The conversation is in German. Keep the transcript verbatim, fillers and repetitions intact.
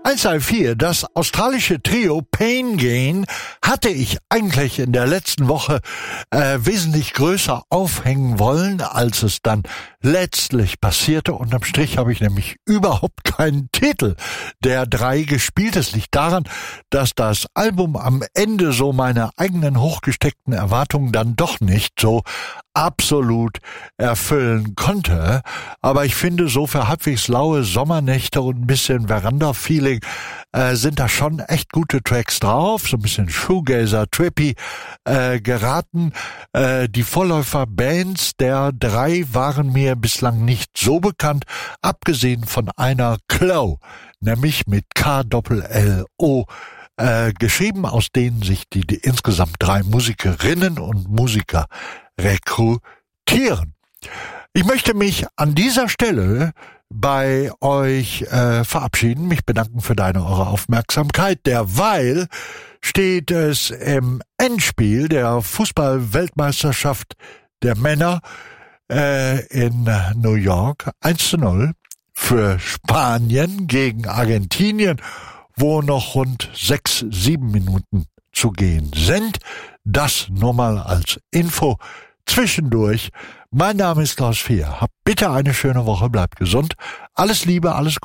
hundertvierzehn, das australische Trio Pain Gain hatte ich eigentlich in der letzten Woche äh, wesentlich größer aufhängen wollen, als es dann letztlich passierte. Unterm Strich habe ich nämlich überhaupt keinen Titel der drei gespielt. Es liegt daran, dass das Album am Ende so meine eigenen hochgesteckten Erwartungen dann doch nicht so absolut erfüllen konnte. Aber ich finde, so für halbwegs laue Sommernächte und ein bisschen Veranda-Feeling äh, sind da schon echt gute Tracks drauf. So ein bisschen Shoegazer, Trippy äh, geraten. Äh, die Vorläuferbands der drei waren mir bislang nicht so bekannt, abgesehen von einer Clo, nämlich mit K L L O äh, geschrieben, aus denen sich die, die insgesamt drei Musikerinnen und Musiker rekrutieren. Ich möchte mich an dieser Stelle bei euch äh, verabschieden, mich bedanken für deine, eure Aufmerksamkeit. Derweil steht es im Endspiel der Fußball-Weltmeisterschaft der Männer äh, in New York eins zu null für Spanien gegen Argentinien, wo noch rund sechs, sieben Minuten zu gehen sind. Das nur mal als Info zwischendurch. Mein Name ist Klaus Vier. Habt bitte eine schöne Woche, bleibt gesund. Alles Liebe, alles Gute.